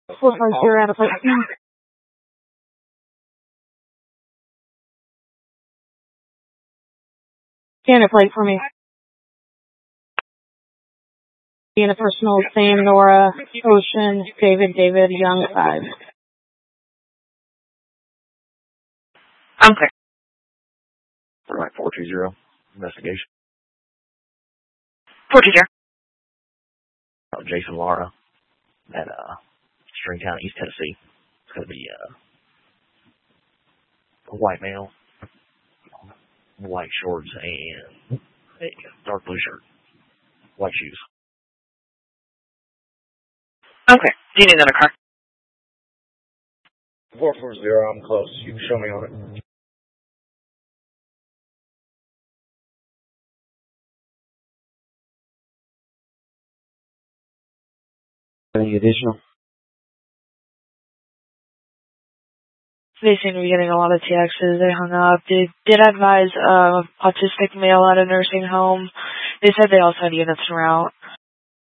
450 out of plate. Scan a plate for me. Being a personal, Sam, Nora, Ocean, David, Young, 5. Okay. Right, 420. Investigation. 420. Jason Lara at Stringtown, East Tennessee. It's going to be a white male, white shorts, and a dark blue shirt, white shoes. Okay. Do you need another car? 440, I'm close. You can show me on it. Any additional? They seem to be getting a lot of texts. They hung up. Did advise autistic male at a nursing home. They said they also had units en route.